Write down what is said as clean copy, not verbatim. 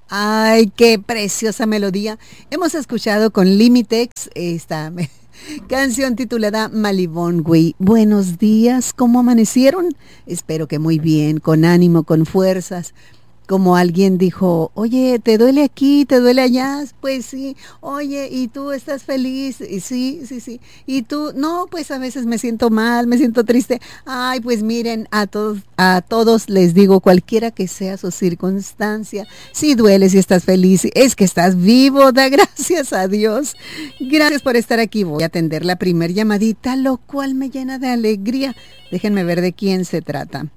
Ay, qué preciosa melodía. Hemos escuchado con Limitex esta canción titulada Malibón, güey. Buenos días, ¿cómo amanecieron? Espero que muy bien, con ánimo, con fuerzas. Como alguien dijo, oye, ¿te duele aquí? ¿Te duele allá? Pues sí. Oye, ¿y tú estás feliz? Y sí, sí, sí. ¿Y tú? No, pues a veces me siento mal, me siento triste. Ay, pues miren, a todos les digo, cualquiera que sea su circunstancia, si duele, si estás feliz, es que estás vivo, da gracias a Dios. Gracias por estar aquí. Voy a atender la primer llamadita, lo cual me llena de alegría. Déjenme ver de quién se trata.